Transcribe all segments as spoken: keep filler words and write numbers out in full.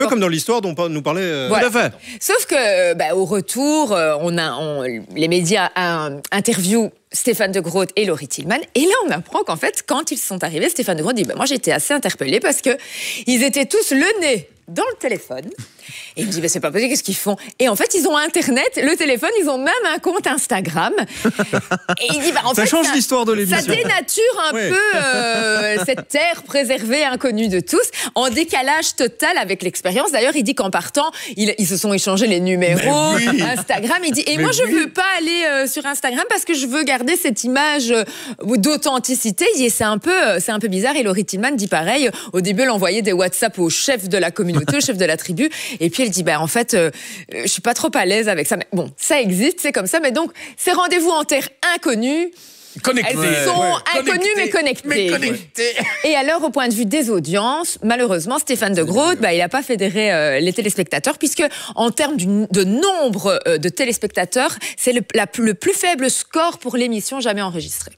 peu comme dans l'histoire dont nous parlait. Euh, voilà. Tout à fait. Sauf que, bah, au retour, on a, on, les médias un, interviewent Stéphane de Groot et Laurie Tillman. Et là, on apprend qu'en fait, quand ils sont arrivés, Stéphane de Groot dit bah, « Moi, j'étais assez interpellée parce qu'ils étaient tous le nez dans le téléphone. » Et il me dit bah, « C'est pas possible, qu'est-ce qu'ils font ?» Et en fait, ils ont Internet, le téléphone, ils ont même un compte Instagram. Et il dit bah, en Ça fait, change l'histoire de l'émission. Ça dénature un ouais. peu euh, cette terre préservée, inconnue de tous, en décalage total avec l'expérience. D'ailleurs, il dit qu'en partant, ils, ils se sont échangés les numéros, oui. Instagram. Il dit « Et Mais moi, je oui. veux pas aller euh, sur Instagram parce que je veux garder cette image euh, d'authenticité. » Et c'est un peu, c'est un peu bizarre. Et Laurie Tillman dit pareil. Au début, elle envoyait des WhatsApp au chef de la communauté, au chef de la tribu. Et puis, elle dit bah, « En fait, euh, je suis pas trop à l'aise avec ça. » Mais bon, ça existe, c'est comme ça. Mais donc, ces rendez-vous en terre inconnue, Connectés. Elles sont ouais. inconnues mais connectées. Mais connectées. Et alors, au point de vue des audiences, malheureusement, Stéphane de Groot, bah, il n'a pas fédéré euh, les téléspectateurs, puisque en termes de nombre euh, de téléspectateurs, c'est le, la, le plus faible score pour l'émission jamais enregistrée.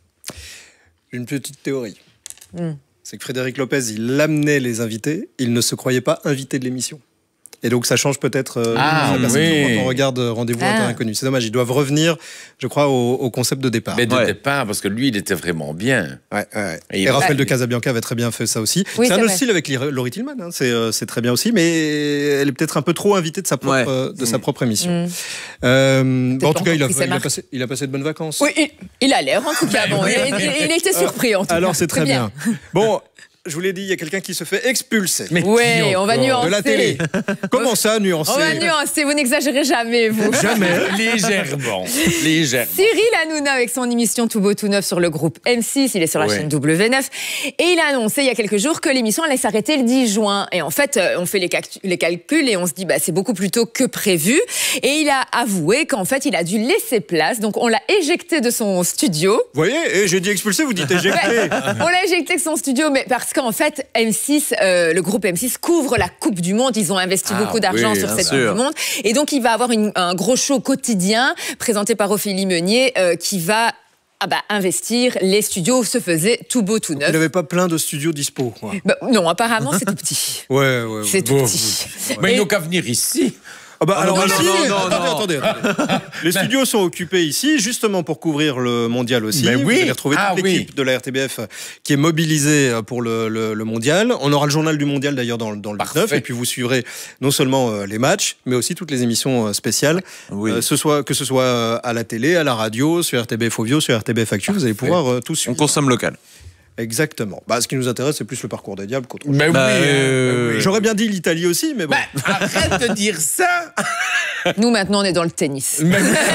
Une petite théorie. Mm. C'est que Frédéric Lopez, il amenait les invités, il ne se croyait pas invité de l'émission. Et donc, ça change peut-être euh, ah, la perception oui. quand on regarde Rendez-vous ah. en terre inconnue. C'est dommage, ils doivent revenir, je crois, au, au concept de départ. Mais de ouais. départ, parce que lui, il était vraiment bien. Ouais, ouais. Et, Et, et Raphaël bah, de Casabianca avait très bien fait ça aussi. Oui, c'est un c'est autre vrai. style avec Laurie Tillman, hein. c'est, euh, c'est très bien aussi, mais elle est peut-être un peu trop invitée de sa propre, ouais. euh, de mmh. sa propre émission. Mmh. Euh, bon, en tout cas, il a, il, il, a passé, il a passé de bonnes vacances. Oui, il, il a l'air, en tout cas. Bon, il, il, il était surpris, en tout Alors, cas. c'est très, très bien. bien. Bon. Je vous l'ai dit, il y a quelqu'un qui se fait expulser. Mais oui, on va nuancer. De la télé. Comment ça, nuancer? On va nuancer, vous n'exagérez jamais, vous. Jamais. Légèrement. Légèrement. Cyril Hanouna, avec son émission Tout beau, tout neuf sur le groupe M six, il est sur la oui. chaîne W neuf, et il a annoncé il y a quelques jours que l'émission allait s'arrêter le dix juin. Et en fait, on fait les, calc- les calculs et on se dit, bah, c'est beaucoup plus tôt que prévu. Et il a avoué qu'en fait, il a dû laisser place. Donc, on l'a éjecté de son studio. Vous voyez, et j'ai dit expulsé, vous dites éjecté. Ouais, on l'a éjecté de son studio, mais parce qu'en fait, M six, euh, le groupe M six couvre la Coupe du Monde. Ils ont investi ah, beaucoup d'argent oui, sur cette sûr. Coupe du Monde. Et donc, il va avoir une, un gros show quotidien présenté par Ophélie Meunier euh, qui va ah bah, investir les studios où se faisait tout beau, tout neuf. Il n'avait pas plein de studios dispo. Quoi. Bah, non, apparemment, c'est tout petit. ouais, ouais, ouais. C'est tout bon, petit. Ouais. Mais Et... ils n'ont qu'à venir ici. Ah bah, alors, non, ici, non, non, attendez, non. attendez, attendez. Les studios sont occupés ici, justement pour couvrir le mondial aussi. Mais Vous oui. allez retrouver ah, toute l'équipe oui. de la R T B F qui est mobilisée pour le, le, le mondial. On aura le journal du mondial d'ailleurs dans, dans le dix-neuf. Et puis vous suivrez non seulement euh, les matchs, mais aussi toutes les émissions euh, spéciales. Oui. Euh, ce soit, que ce soit euh, à la télé, à la radio, sur R T B F Ovio, sur R T B F Actu. Parfait. Vous allez pouvoir euh, tout suivre. On consomme local. Exactement. Bah, ce qui nous intéresse, c'est plus le parcours des diables qu'autre chose. Mais bah, oui, euh... oui. J'aurais bien dit l'Italie aussi, mais bon. Bah, arrête de dire ça. Nous, maintenant, on est dans le tennis.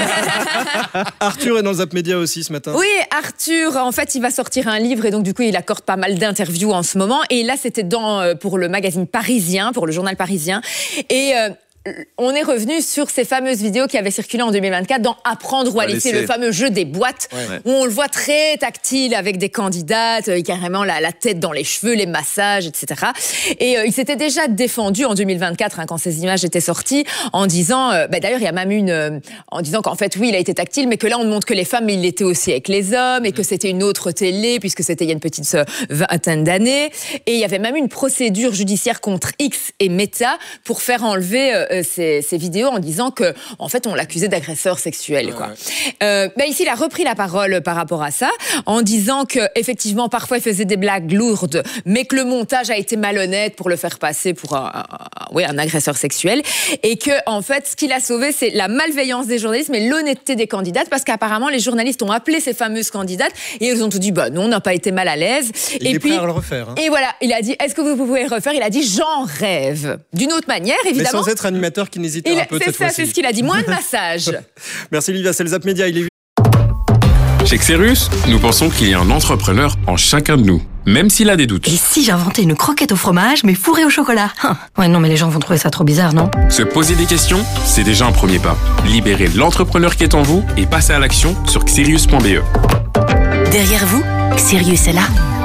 Arthur est dans le Zap Média aussi ce matin. Oui, Arthur, en fait, il va sortir un livre et donc, du coup, il accorde pas mal d'interviews en ce moment. Et là, c'était dans, pour le magazine Parisien, pour le journal Parisien. Et... Euh, on est revenu sur ces fameuses vidéos qui avaient circulé en deux mille vingt-quatre dans Apprendre ou à laisser, le fameux jeu des boîtes, ouais. où on le voit très tactile avec des candidates, euh, carrément la, la tête dans les cheveux, les massages, et cetera. Et euh, il s'était déjà défendu en deux mille vingt-quatre, hein, quand ces images étaient sorties, en disant, euh, bah, d'ailleurs il y a même une, euh, en disant qu'en fait oui il a été tactile, mais que là on ne montre que les femmes, mais il l'était aussi avec les hommes, et que c'était une autre télé, puisque c'était il y a une petite euh, vingtaine d'années. Et il y avait même une procédure judiciaire contre X et Meta pour faire enlever euh, Ces, ces vidéos en disant que en fait on l'accusait d'agresseur sexuel ouais, quoi. Ouais. Euh, ben ici il a repris la parole par rapport à ça en disant que effectivement parfois il faisait des blagues lourdes mais que le montage a été malhonnête pour le faire passer pour un, un, un, ouais, un agresseur sexuel et que en fait ce qu'il a sauvé c'est la malveillance des journalistes mais l'honnêteté des candidates parce qu'apparemment les journalistes ont appelé ces fameuses candidates et ils ont tout dit bah non on n'a pas été mal à l'aise il et est puis prêt à le refaire hein. Et voilà il a dit est-ce que vous pouvez le refaire il a dit j'en rêve d'une autre manière évidemment mais sans être animateur qui n'hésitera pas c'est ça, c'est ce qu'il a dit. Moins de massage. Merci Livia, c'est le Zap Média. Il est... Chez Xerus, nous pensons qu'il y a un entrepreneur en chacun de nous, même s'il a des doutes. Et si j'inventais une croquette au fromage, mais fourrée au chocolat? Ouais, non, mais les gens vont trouver ça trop bizarre, non? Se poser des questions, c'est déjà un premier pas. Libérez l'entrepreneur qui est en vous et passez à l'action sur xerius point b e. Derrière vous, Xerius est là.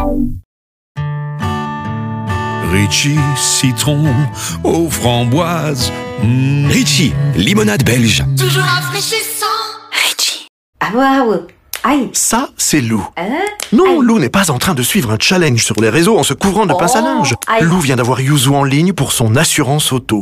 Ritchie, citron aux framboises. Mmh. Ritchie, limonade belge. Toujours rafraîchissant. Ritchie. Ah waouh. Aïe. Ça, c'est Lou. Hein? Non, Aïe. Lou n'est pas en train de suivre un challenge sur les réseaux en se couvrant de Oh, pince à linge. aïe. Lou vient d'avoir Yuzu en ligne pour son assurance auto.